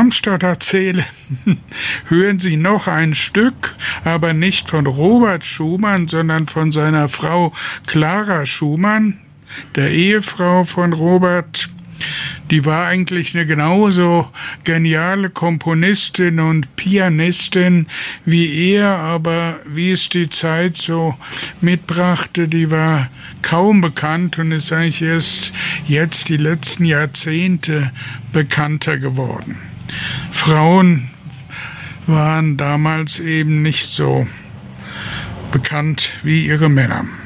Darmstadt erzähle, hören Sie noch ein Stück, aber nicht von Robert Schumann, sondern von seiner Frau Clara Schumann, der Ehefrau von Robert. Die war eigentlich eine genauso geniale Komponistin und Pianistin wie er, aber wie es die Zeit so mitbrachte, die war kaum bekannt und ist eigentlich erst jetzt die letzten Jahrzehnte bekannter geworden. Frauen waren damals eben nicht so bekannt wie ihre Männer.